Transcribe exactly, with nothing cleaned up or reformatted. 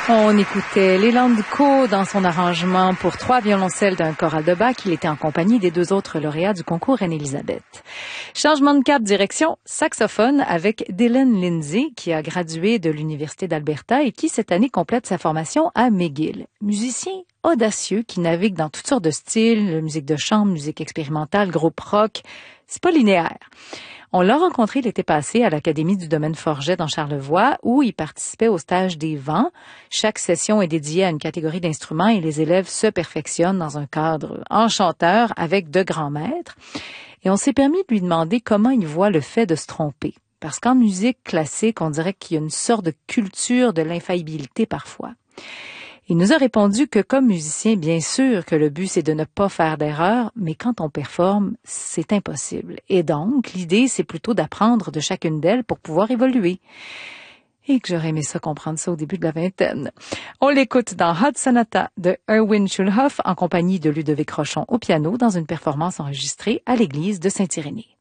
On écoutait Leland Coe dans son arrangement pour trois violoncelles d'un choral de Bach. Il était en compagnie des deux autres lauréats du concours Reine-Élisabeth. Changement de cap, direction saxophone avec Dylan Lindsay, qui a gradué de l'Université d'Alberta et qui, cette année, complète sa formation à McGill. Musicien audacieux qui navigue dans toutes sortes de styles, musique de chambre, musique expérimentale, groupe rock. C'est pas linéaire. On l'a rencontré l'été passé à l'Académie du domaine Forget dans Charlevoix, où il participait au stage des vents. Chaque session est dédiée à une catégorie d'instruments et les élèves se perfectionnent dans un cadre enchanteur avec de grands maîtres. Et on s'est permis de lui demander comment il voit le fait de se tromper. Parce qu'en musique classique, on dirait qu'il y a une sorte de culture de l'infaillibilité parfois. Il nous a répondu que comme musicien, bien sûr que le but c'est de ne pas faire d'erreur, mais quand on performe, c'est impossible. Et donc, l'idée c'est plutôt d'apprendre de chacune d'elles pour pouvoir évoluer. Et que j'aurais aimé ça comprendre ça au début de la vingtaine. On l'écoute dans Hot Sonata de Erwin Schulhoff en compagnie de Ludovic Rochon au piano dans une performance enregistrée à l'église de Saint-Irénée.